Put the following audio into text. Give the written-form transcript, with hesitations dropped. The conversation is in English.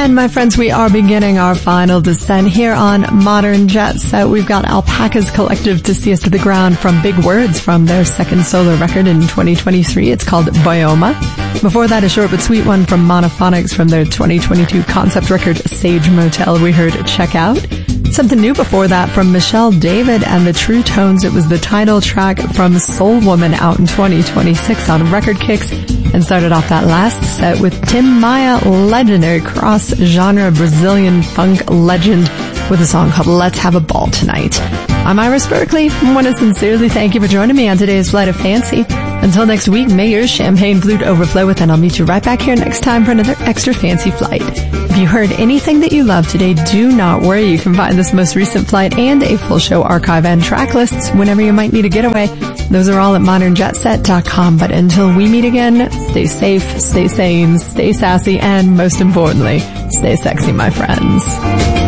And my friends, we are beginning our final descent here on Modern Jet Set. We've got Alpaca's Collective to see us to the ground from Big Words from their second solo record in 2023. It's called Bioma. Before that, a short but sweet one from Monophonics from their 2022 concept record Sage Motel. We heard Check Out. Something new before that from Michelle David and the True Tones. It was the title track from Soul Woman out in 2026 on Record Kicks, and started off that last set with Tim Maia, legendary cross-genre Brazilian funk legend, with a song called Let's Have a Ball Tonight. I'm Iris Berkeley. I want to sincerely thank you for joining me on today's Flight of Fancy. Until next week, may your champagne flute overflow with, and I'll meet you right back here next time for another extra fancy flight. If you heard anything that you love today, do not worry. You can find this most recent flight and a full show archive and track lists whenever you might need a getaway. Those are all at modernjetset.com. But until we meet again, stay safe, stay sane, stay sassy, and most importantly, stay sexy, my friends.